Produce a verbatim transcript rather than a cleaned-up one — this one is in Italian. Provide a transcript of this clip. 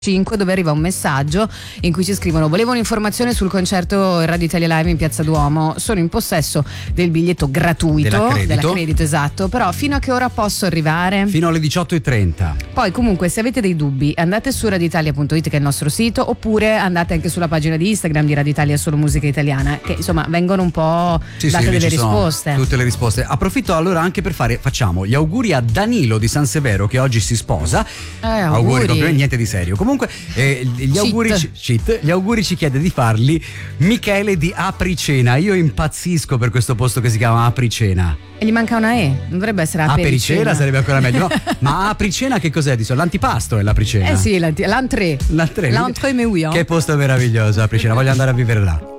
cinque, dove arriva un messaggio in cui ci scrivono: volevo un'informazione sul concerto Radio Italia Live in Piazza Duomo, sono in possesso del biglietto gratuito della Credito, della Credito, esatto, però fino a che ora posso arrivare? Fino alle diciotto e trenta. Poi comunque, se avete dei dubbi, andate su radioitalia punto it, che è il nostro sito, oppure andate anche sulla pagina di Instagram di Radio Italia Solo Musica Italiana, che insomma vengono un po' sì, date sì, delle ci sono risposte. Tutte le risposte. Approfitto allora anche per fare, facciamo gli auguri a Danilo di San Severo, che oggi si sposa. Eh, auguri, auguri complimenti, niente di serio. Comunque eh, gli auguri ci, cheat, gli auguri ci chiede di farli Michele di Apricena. Io impazzisco per questo posto che si chiama Apricena. E gli manca una E, non dovrebbe essere Apericena. Apericena sarebbe ancora meglio, no? Ma Apricena che cos'è di solito? L'antipasto è l'Apricena. Eh sì, l'entrée. L'entrée. L'entrée, mais oui. Che posto meraviglioso Apricena, voglio andare a vivere là.